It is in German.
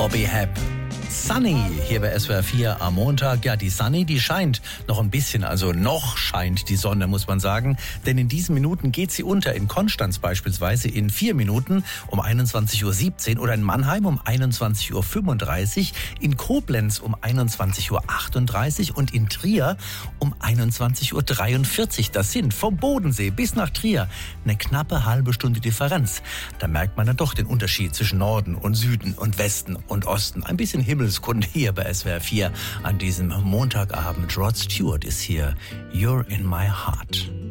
Bobby Hebb. Sunny hier bei SWR 4 am Montag. Ja, die Sunny, die scheint noch ein bisschen, also noch scheint die Sonne, muss man sagen. Denn in diesen Minuten geht sie unter. In Konstanz beispielsweise in 4 Minuten um 21.17 Uhr oder in Mannheim um 21.35 Uhr, in Koblenz um 21.38 Uhr und in Trier um 21.43 Uhr. Das sind vom Bodensee bis nach Trier eine knappe halbe Stunde Differenz. Da merkt man dann doch den Unterschied zwischen Norden und Süden und Westen und Osten. Ein bisschen Himmelskunde hier bei SWR 4 an diesem Montagabend. Rod Stewart ist hier. You're in my heart.